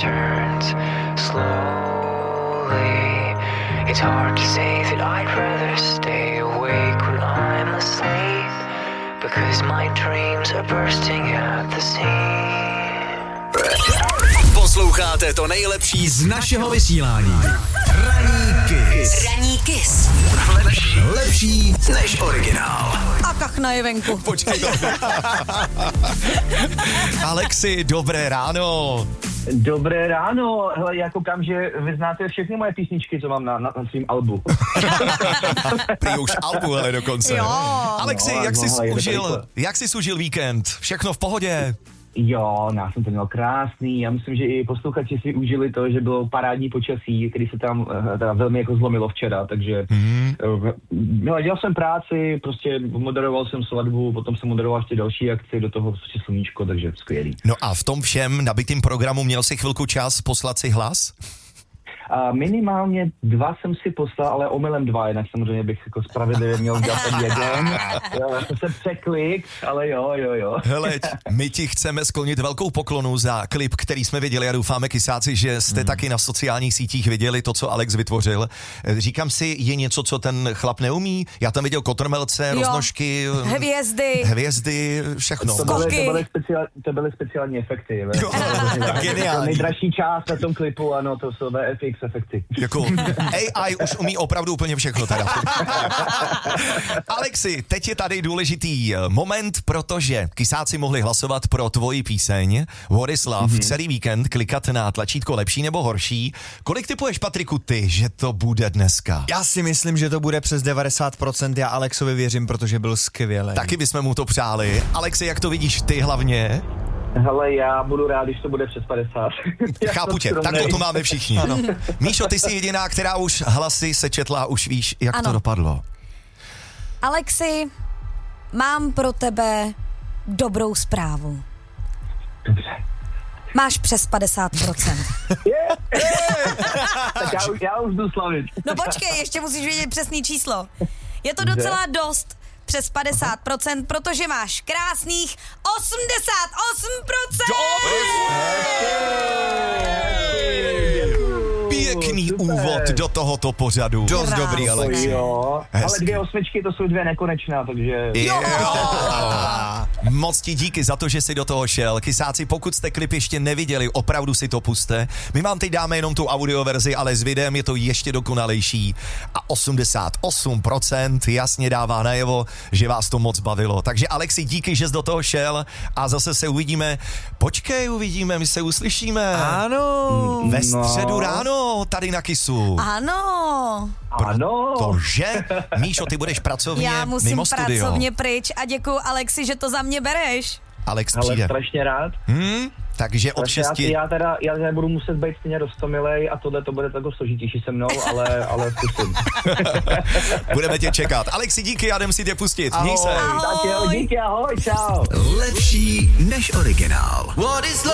turns slowly. It's hard to say that I'd rather stay awake when I'm asleep, because my dreams are bursting at the seams. Posloucháte to nejlepší z našeho vysílání. Ranní Kiss. Lepší než originál. A kachna je venku. Počkej to. Alexi, dobré ráno. Dobré ráno. Hele, já koukám, že vy znáte všechny moje písničky, co mám na svým albu. Prý už albu, ale dokonce. Jo. Alexi, No, jak jsi užil víkend? Všechno v pohodě? Jo, já jsem to měl krásný. Já myslím, že i posluchači si užili to, že bylo parádní počasí, který se tam teda velmi jako zlomilo včera, takže dělal jsem práci, prostě moderoval jsem svatbu, potom jsem moderoval ještě další akci, do toho prostě sluníčko, takže skvělý. No a v tom všem nabitým programu měl si chvilku čas poslat si hlas? Minimálně 2 jsem si poslal, ale omylem 2, jinak samozřejmě bych jako spravedlivě měl udělat ten jeden. Jo, já jsem se překlik, ale jo. Hele, my ti chceme sklonit velkou poklonu za klip, který jsme viděli a doufáme, kysáci, že jste taky na sociálních sítích viděli to, co Alex vytvořil. Říkám si, je něco, co ten chlap neumí? Já tam viděl kotrmelce, roznožky, hvězdy, všechno. To byly speciální efekty. Geniální. Nejdražší část na tom klipu, ano, to jsou VFX efekty. Jako AI už umí opravdu úplně všechno teda. Alexi, teď je tady důležitý moment, protože kysáci mohli hlasovat pro tvoji píseň What is Love celý víkend, klikat na tlačítko lepší nebo horší. Kolik typuješ, Patriku, ty, že to bude dneska? Já si myslím, že to bude přes 90%, já Alexovi věřím, protože byl skvělý. Taky bychom mu to přáli. Alexi, jak to vidíš ty hlavně? Hele, já budu rád, když to bude přes 50. Chápu tě, takhle to máme všichni. Ano. Míšo, ty jsi jediná, která už hlasy sečetla, už víš, jak to dopadlo. Alexi, mám pro tebe dobrou zprávu. Dobře. Máš přes 50%. Tak já už jdu slavit. No počkej, ještě musíš vědět přesný číslo. Je to docela dost. Přes 50%, protože máš krásných 88%! Pěkný úvod do tohoto pořadu. Dost dobrý, Alexi. Jo, ale 2 osmičky, to jsou 2 nekonečná, takže... Jo. Moc ti díky za to, že jsi do toho šel. Kysáci, pokud jste klip ještě neviděli, opravdu si to puste. My vám teď dáme jenom tu audioverzi, ale s videem je to ještě dokonalejší. A 88% jasně dává najevo, že vás to moc bavilo. Takže Alexi, díky, že jsi do toho šel a zase se uvidíme. Počkej, my se uslyšíme. Ano. Ve středu ráno tady na Kissu. Ano. Protože, Míšo, ty budeš pracovně Já musím mimo studio. pracovně pryč a děkuju Alexi, že to za mě bereš. Alex Ale přijde. strašně rád. Takže od 6... Já budu muset být stejně roztomilej a tohle to bude tako složitější se mnou, ale zkusím. Budeme tě čekat. Alexi, díky, já jdem si tě pustit. Měj se. Tak jo, díky, ahoj, čau. Lepší než originál.